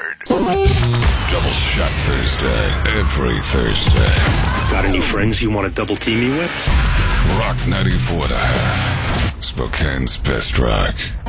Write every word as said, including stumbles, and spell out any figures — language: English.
hard. Double Shot Thursday, every Thursday. Got any friends you want to double team me with? Rock ninety-four and a half. Spokane's best rock.